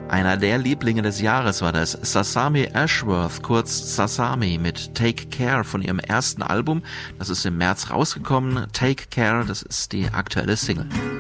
Einer der Lieblinge des Jahres war das. Sasami Ashworth, kurz Sasami, mit Take Care von ihrem ersten Album. Das ist im März rausgekommen. Take Care, das ist die aktuelle Single.